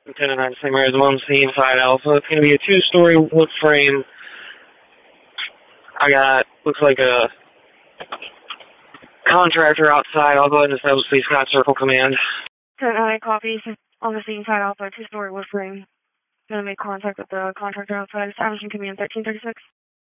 Lieutenant 9 St. Mary's 1C inside Alpha. It's going to be a two-story wood frame. I got, looks like a contractor outside. I'll go ahead and establish the Scott Circle Command. Lieutenant 9 copies on the scene inside Alpha, two-story wood frame. Going to make contact with the contractor outside, establishing command 1336.